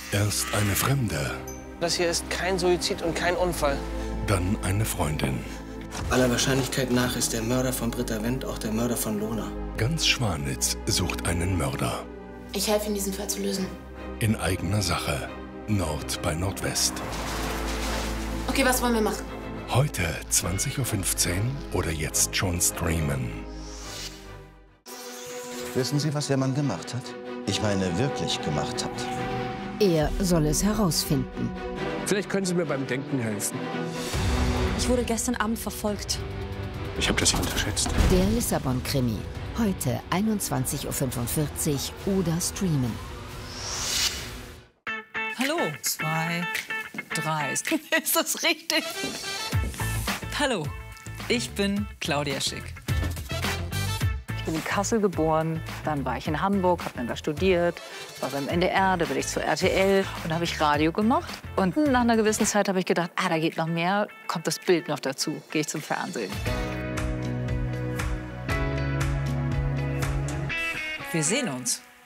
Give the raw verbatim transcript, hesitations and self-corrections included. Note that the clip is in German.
Erst eine Fremde, Das hier ist kein Suizid und kein Unfall. dann eine Freundin. Aller Wahrscheinlichkeit nach ist der Mörder von Britta Wendt auch der Mörder von Lona. Ganz Schwanitz sucht einen Mörder. Ich helfe Ihnen, diesen Fall zu lösen. In eigener Sache. Nord bei Nordwest. Okay, was wollen wir machen? Heute zwanzig Uhr fünfzehn oder jetzt schon streamen. Wissen Sie, was Ihr Mann gemacht hat? Ich meine, wirklich gemacht hat. Er soll es herausfinden. Vielleicht können Sie mir beim Denken helfen. Ich wurde gestern Abend verfolgt. Ich habe das unterschätzt. Der Lissabon-Krimi. Heute einundzwanzig Uhr fünfundvierzig oder streamen. Hallo. Zwei, drei. Ist das richtig? Hallo, ich bin Claudia Schick. Ich bin in Kassel geboren, dann war ich in Hamburg, habe dann da studiert, war beim N D R, da bin ich zu R T L und habe ich Radio gemacht. Und nach einer gewissen Zeit habe ich gedacht, ah, da geht noch mehr, kommt das Bild noch dazu, gehe ich zum Fernsehen. Wir sehen uns.